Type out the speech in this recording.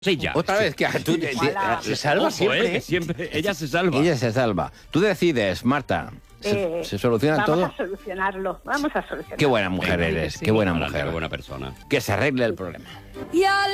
Ella. Otra vez, que tú se salva Ojo, siempre. que siempre ella se salva. Ella se salva. Tú decides, Marta. ¿Se soluciona todo? Vamos a solucionarlo. Qué buena mujer Venga, eres, sí, qué buena adelante, mujer. Qué buena persona. Que se arregle el problema.